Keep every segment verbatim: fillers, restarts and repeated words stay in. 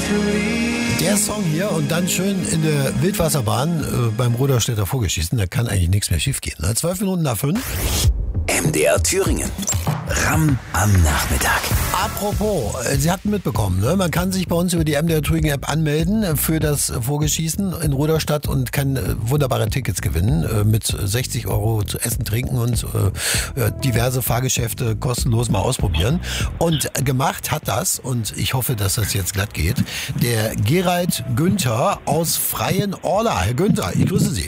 Der Song hier und dann schön in der Wildwasserbahn äh, beim Rudolstädter Vogelschießen, da kann eigentlich nichts mehr schief gehen. Ne? Zwölf Minuten nach fünf. M D R Thüringen. Ramm am Nachmittag. Apropos, äh, Sie hatten mitbekommen, ne? Man kann sich bei uns über die M D R Thüringen App anmelden für das Vogelschießen in Rudolstadt und kann äh, wunderbare Tickets gewinnen äh, mit sechzig Euro zu essen, trinken und äh, diverse Fahrgeschäfte kostenlos mal ausprobieren. Und gemacht hat das, und ich hoffe, dass das jetzt glatt geht, der Gerald Günther aus Freienorla. Herr Günther, ich grüße Sie.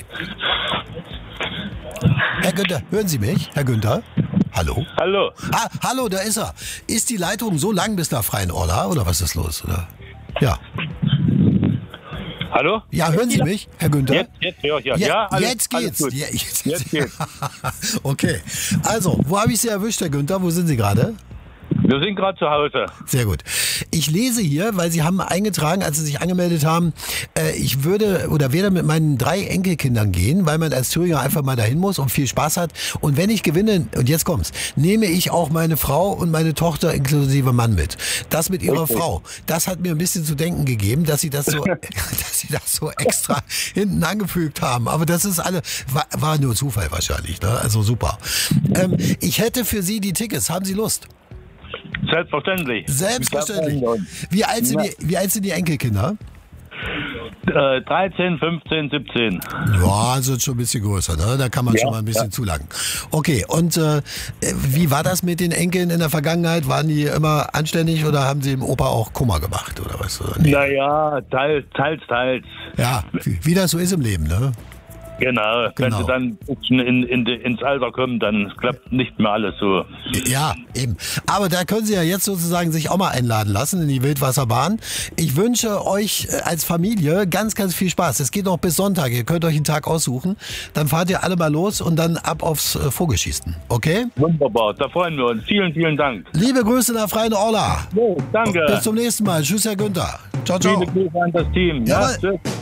Herr Günther, hören Sie mich? Herr Günther? Hallo? Hallo. Ah, hallo, da ist er. Ist die Leitung so lang bis nach Freienorla oder was ist los? Oder? Ja. Hallo? Ja, hören Sie mich, Herr Günther? Jetzt, jetzt höre ich ja. Ja, ja alles, jetzt alles geht's. gut. Ja, jetzt, Jetzt geht's. Okay. Also, wo habe ich Sie erwischt, Herr Günther? Wo sind Sie gerade? Wir sind gerade zu Hause. Sehr gut. Ich lese hier, weil Sie haben eingetragen, als Sie sich angemeldet haben, äh, ich würde oder werde mit meinen drei Enkelkindern gehen, weil man als Thüringer einfach mal dahin muss und viel Spaß hat. Und wenn ich gewinne, und jetzt kommt's, nehme ich auch meine Frau und meine Tochter inklusive Mann mit. Das mit Ihrer Richtig. Frau, das hat mir ein bisschen zu denken gegeben, dass Sie das so, dass Sie das so extra hinten angefügt haben. Aber das ist alle, war, war nur Zufall wahrscheinlich, ne? Also super. Ähm, ich hätte für Sie die Tickets. Haben Sie Lust? Selbstverständlich. Selbstverständlich. Wie alt sind die, wie alt sind die Enkelkinder? Äh, dreizehn, fünfzehn, siebzehn. Ja, also schon ein bisschen größer, ne? Da kann man Ja, schon mal ein bisschen ja. zulangen. Okay, und äh, wie war das mit den Enkeln in der Vergangenheit? Waren die immer anständig oder haben sie dem Opa auch Kummer gemacht oder was? Nee. Naja, teils, teils, teils. Ja, wie, wie das so ist im Leben, ne? Genau. Wenn Genau. sie dann ein bisschen in, in, ins Alter kommen, dann klappt nicht mehr alles so. Ja, eben. Aber da können Sie ja jetzt sozusagen sich auch mal einladen lassen in die Wildwasserbahn. Ich wünsche euch als Familie ganz, ganz viel Spaß. Es geht noch bis Sonntag. Ihr könnt euch einen Tag aussuchen. Dann fahrt ihr alle mal los und dann ab aufs äh, Vogelschießen. Okay? Wunderbar, da freuen wir uns. Vielen, vielen Dank. Liebe Grüße nach Freienorla. Jo, danke. Bis zum nächsten Mal. Tschüss, Herr Günther. Ciao, ciao. Viele Grüße an das Team. Ja, Jawohl. tschüss.